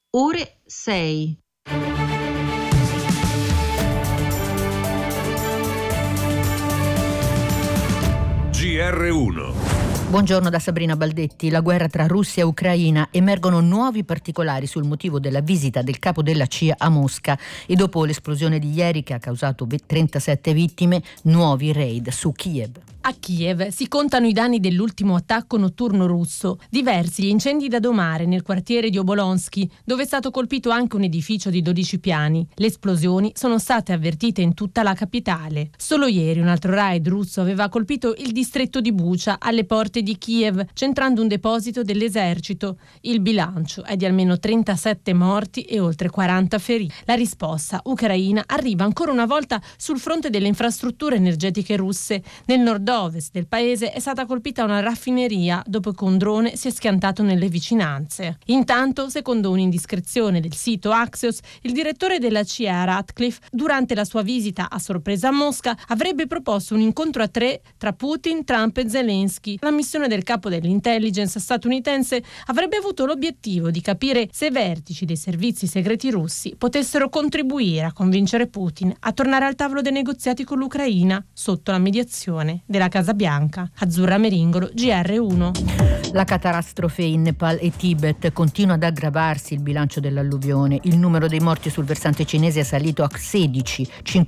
ore 6. GR1. Buongiorno da Sabrina Baldetti. La guerra tra Russia e Ucraina, emergono nuovi particolari sul motivo della visita del capo della CIA a Mosca e dopo l'esplosione di ieri che ha causato 37 vittime, nuovi raid su Kiev. A Kiev si contano i danni dell'ultimo attacco notturno russo, diversi gli incendi da domare nel quartiere di Obolonsky, dove è stato colpito anche un edificio di 12 piani. Le esplosioni sono state avvertite in tutta la capitale. Solo ieri un altro raid russo aveva colpito il distretto di Bucha, alle porte di Kiev, centrando un deposito dell'esercito. Il bilancio è di almeno 37 morti e oltre 40 feriti. La risposta ucraina arriva ancora una volta sul fronte delle infrastrutture energetiche russe. Nel nord-ovest del paese è stata colpita una raffineria dopo che un drone si è schiantato nelle vicinanze. Intanto, secondo un'indiscrezione del sito Axios, il direttore della CIA Ratcliffe, durante la sua visita a sorpresa a Mosca, avrebbe proposto un incontro a 3 tra Putin, Trump e Zelensky. La missione del capo dell'intelligence statunitense avrebbe avuto l'obiettivo di capire se vertici dei servizi segreti russi potessero contribuire a convincere Putin a tornare al tavolo dei negoziati con l'Ucraina sotto la mediazione della Casa Bianca. Azzurra Meringolo, GR1. La catastrofe in Nepal e Tibet continua ad aggravarsi. Il bilancio dell'alluvione. Il numero dei morti sul versante cinese è salito a 16,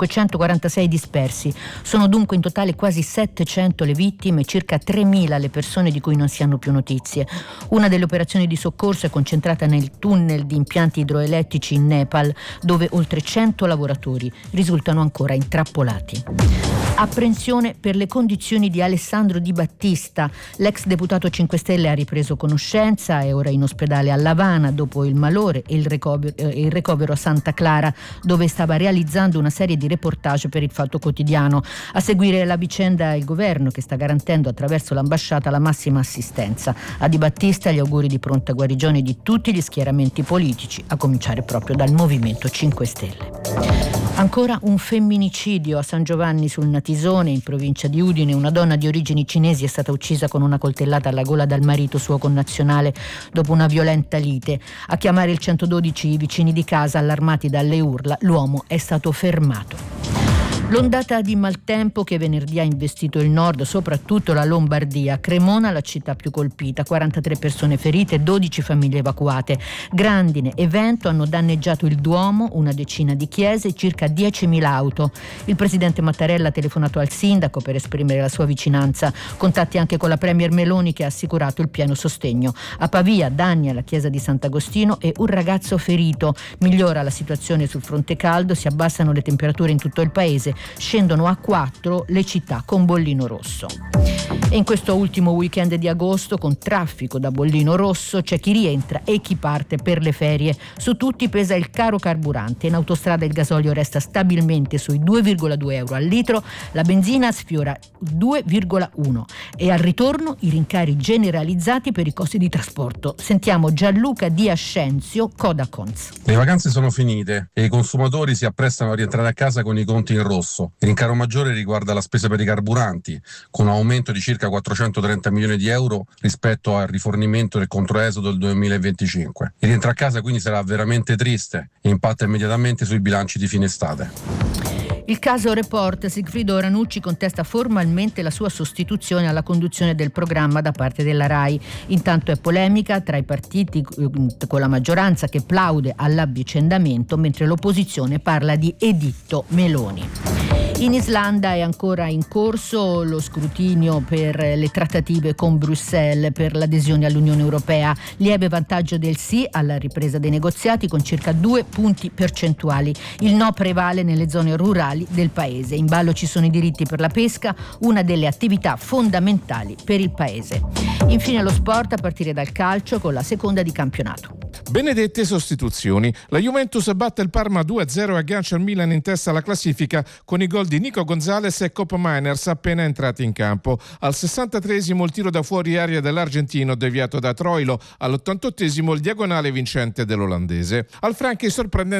546 dispersi. Sono dunque in totale quasi 700 le vittime e circa 3.000 le persone di cui non si hanno più notizie. Una delle operazioni di soccorso è concentrata nel tunnel di impianti idroelettrici in Nepal, dove oltre 100 lavoratori risultano ancora intrappolati. Apprensione per le condizioni di Alessandro Di Battista. L'ex deputato 5 Stelle ha ripreso conoscenza, è ora in ospedale a L'Avana dopo il malore e il ricovero a Santa Clara, dove stava realizzando una serie di reportage per il Fatto Quotidiano. A seguire la vicenda il governo, che sta garantendo attraverso l'ambasciata la massima assistenza. A Di Battista gli auguri di pronta guarigione di tutti gli schieramenti politici, a cominciare proprio dal Movimento 5 Stelle. Ancora un femminicidio a San Giovanni sul Natisone, in provincia di Udine. Una donna di origini cinesi è stata uccisa con una coltellata alla gola dal marito suo connazionale dopo una violenta lite. A chiamare il 112 i vicini di casa, allarmati dalle urla, l'uomo è stato fermato. L'ondata di maltempo che venerdì ha investito il nord, soprattutto la Lombardia. Cremona, la città più colpita, 43 persone ferite, 12 famiglie evacuate. Grandine e vento hanno danneggiato il Duomo, una decina di chiese e circa 10.000 auto. Il presidente Mattarella ha telefonato al sindaco per esprimere la sua vicinanza. Contatti anche con la premier Meloni, che ha assicurato il pieno sostegno. A Pavia, danni alla chiesa di Sant'Agostino e un ragazzo ferito. Migliora la situazione sul fronte caldo, si abbassano le temperature in tutto il paese. Scendono a 4 le città con bollino rosso. E in questo ultimo weekend di agosto, con traffico da bollino rosso, c'è chi rientra e chi parte per le ferie. Su tutti pesa il caro carburante. In autostrada il gasolio resta stabilmente sui 2,2 euro al litro, la benzina sfiora 2,1 e al ritorno i rincari generalizzati per i costi di trasporto. Sentiamo Gianluca Di Ascenzio, Codacons. Le vacanze sono finite e i consumatori si apprestano a rientrare a casa con i conti in rosso. Il rincaro maggiore riguarda la spesa per i carburanti, con un aumento di circa 430 milioni di euro rispetto al rifornimento del controesodo del 2025. Il rientro a casa quindi sarà veramente triste e impatta immediatamente sui bilanci di fine estate. Il caso Report, Sigfrido Ranucci contesta formalmente la sua sostituzione alla conduzione del programma da parte della RAI. Intanto è polemica tra i partiti con la maggioranza che plaude all'avvicendamento, mentre l'opposizione parla di editto Meloni. In Islanda è ancora in corso lo scrutinio per le trattative con Bruxelles per l'adesione all'Unione Europea. Lieve vantaggio del sì alla ripresa dei negoziati con circa 2 punti percentuali. Il no prevale nelle zone rurali del paese. In ballo ci sono i diritti per la pesca, una delle attività fondamentali per il paese. Infine lo sport, a partire dal calcio con la seconda di campionato. Benedette sostituzioni. La Juventus batte il Parma 2-0 e aggancia il Milan in testa alla classifica con i gol di Nico Gonzalez e Cop Miners appena entrati in campo. Al 63esimo il tiro da fuori area dell'argentino deviato da Troilo, all'88esimo il diagonale vincente dell'olandese. Al Franchi sorprendente